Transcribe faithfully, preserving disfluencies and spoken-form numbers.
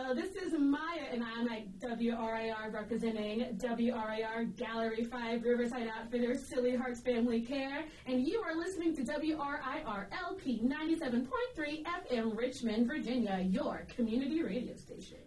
Hello, this is Maya, and I'm at W R I R representing W R I R Gallery five Riverside Outfitters, Silly Hearts Family Care, and you are listening to W R I R L P ninety-seven point three F M Richmond, Virginia, your community radio station.